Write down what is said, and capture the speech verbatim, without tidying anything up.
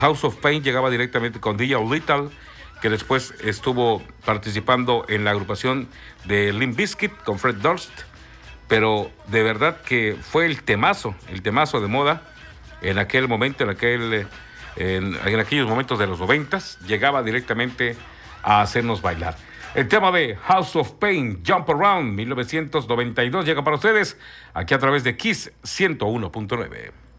House of Pain llegaba directamente con D J Little, que después estuvo participando en la agrupación de Limp Bizkit con Fred Durst, pero de verdad que fue el temazo, el temazo de moda en aquel momento, en aquel, en, en aquellos momentos de los noventas, llegaba directamente a hacernos bailar. El tema de House of Pain, Jump Around, mil novecientos noventa y dos, llega para ustedes aquí a través de Kiss ciento uno punto nueve.